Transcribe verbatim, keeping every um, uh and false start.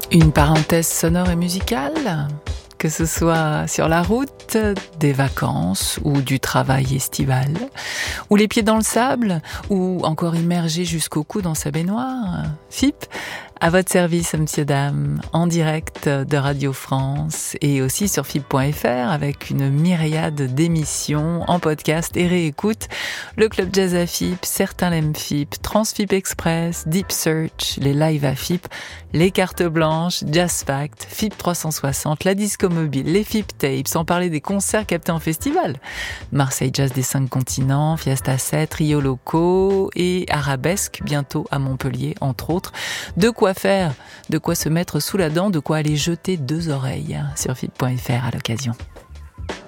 Une parenthèse sonore et musicale, que ce soit sur la route, des vacances ou du travail estival, ou les pieds dans le sable, ou encore immergé jusqu'au cou dans sa baignoire. F I P, à votre service, monsieur, dame, en direct de Radio France et aussi sur F I P point F R avec une myriade d'émissions en podcast et réécoute. Le Club Jazz à F I P, Certains l'aiment F I P, Transfip Express, Deep Search, les lives à F I P, les cartes blanches, Jazz Fact, F I P trois cent soixante, la disco mobile, les F I P tapes, sans parler des concerts captés en festival. Marseille Jazz des cinq continents, Fiesta sept, Rio Loco et Arabesque bientôt à Montpellier, entre autres. De quoi faire, de quoi se mettre sous la dent, de quoi aller jeter deux oreilles sur F I P point F R à l'occasion.